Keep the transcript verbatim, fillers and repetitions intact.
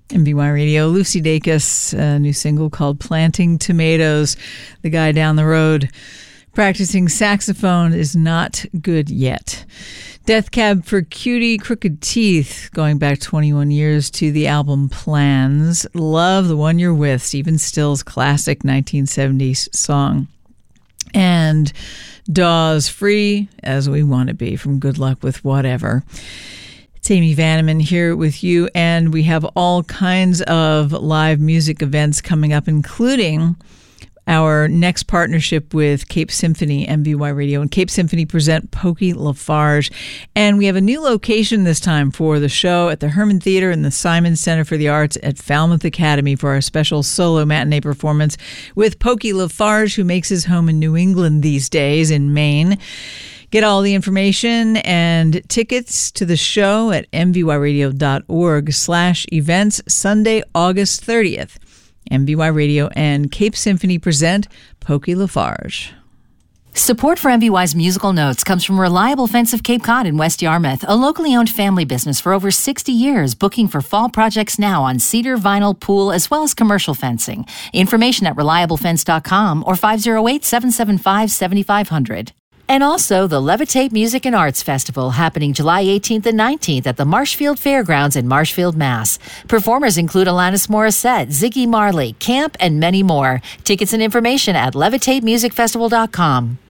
M B Y Radio, Lucy Dacus, a new single called Planting Tomatoes. The guy down the road practicing saxophone is not good yet. Death Cab for Cutie, Crooked Teeth, going back twenty-one years to the album Plans. Love the One You're With, Stephen Stills' classic nineteen seventies song. And Dawes, Free as We Want to Be, from Good Luck with Whatever. It's Amy Vanneman here with you, and we have all kinds of live music events coming up, including our next partnership with Cape Symphony, M V Y Radio, and Cape Symphony present Pokey LaFarge. And we have a new location this time for the show at the Herman Theater and the Simon Center for the Arts at Falmouth Academy for our special solo matinee performance with Pokey LaFarge, who makes his home in New England these days in Maine. Get all the information and tickets to the show at mvyradio.org slash events, Sunday, August thirtieth. M B Y Radio and Cape Symphony present Pokey LaFarge. Support for M B Y's Musical Notes comes from Reliable Fence of Cape Cod in West Yarmouth, a locally owned family business for over sixty years, booking for fall projects now on cedar, vinyl, pool, as well as commercial fencing. Information at reliable fence dot com or five oh eight, seven seven five, seven five zero zero. And also the Levitate Music and Arts Festival, happening July eighteenth and nineteenth at the Marshfield Fairgrounds in Marshfield, Mass. Performers include Alanis Morissette, Ziggy Marley, Camp, and many more. Tickets and information at levitate music festival dot com.